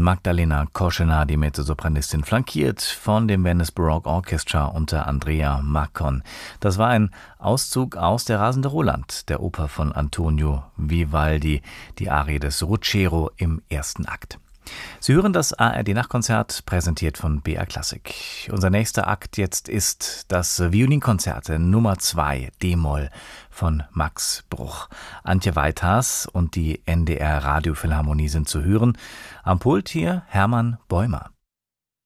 Magdalena Koschener, die Mezzosopranistin, flankiert von dem Venice Baroque Orchestra unter Andrea Maccon. Das war ein Auszug aus Der rasende Roland, der Oper von Antonio Vivaldi, die Arie des Ruggiero im ersten Akt. Sie hören das ARD-Nachtkonzert, präsentiert von BR Classic. Unser nächster Akt jetzt ist das Violinkonzert Nummer 2, D-Moll von Max Bruch. Antje Weithas und die NDR Radiophilharmonie sind zu hören. Am Pult hier Hermann Bäumer.